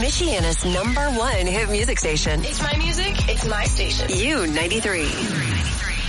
Michiana's #1 hit music station. It's my music. It's my station. U93.